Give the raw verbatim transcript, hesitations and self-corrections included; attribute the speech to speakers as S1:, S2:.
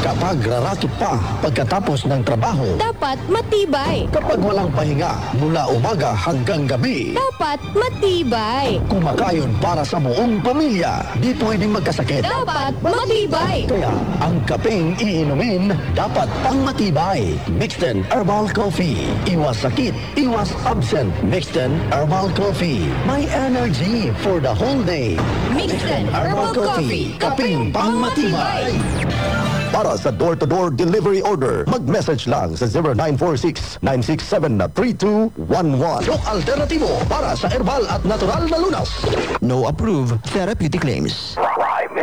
S1: Kapag rarakit pa pagkatapos ng trabaho,
S2: Dapat matibay.
S1: kapag walang pahinga mula umaga hanggang gabi,
S2: Dapat matibay.
S1: kumakain para sa buong pamilya, di pwedeng magkasakit.
S2: Dapat matibay.
S1: Kaya ang kapeng iinumin dapat pang matibay. Mixten Herbal Coffee. Iwas sakit, iwas absent. Mixten Herbal Coffee. My energy for the whole day.
S2: Mixten Herbal Coffee.
S1: Kapeng pang matibay.
S3: Para sa door-to-door delivery order, mag-message lang sa zero nine four six, nine six seven, three two one one.
S1: Yung alternatibo para sa herbal at natural na lunas.
S4: No approved therapeutic claims.